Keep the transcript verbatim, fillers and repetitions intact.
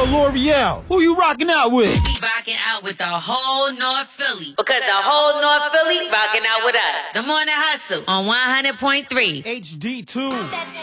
L'Oreal. Who you rocking out with? We rocking out with the whole North Philly. Because the whole North Philly rocking out with us. The Morning Hustle on one hundred point three. H D two.